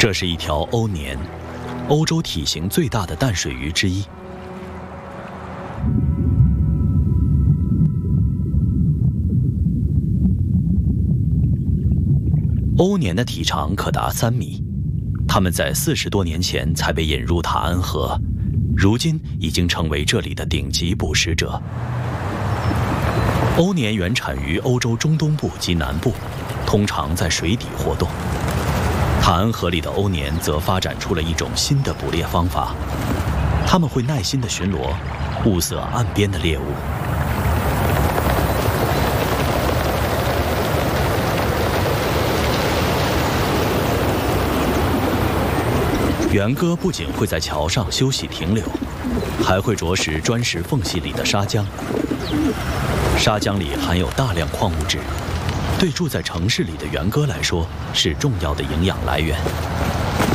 这是一条欧鲶，欧洲体型最大的淡水鱼之一。欧鲶的体长可达3米，它们在40多年前才被引入塔安河，如今已经成为这里的顶级捕食者。欧鲶原产于欧洲中东部及南部，通常在水底活动。塔安河里的欧鲶则发展出了一种新的捕猎方法，它们会耐心地巡逻，物色岸边的猎物。元歌不仅会在桥上休息停留，还会啄食砖石缝隙里的沙浆。沙浆里含有大量矿物质，对住在城市里的元歌来说是重要的营养来源。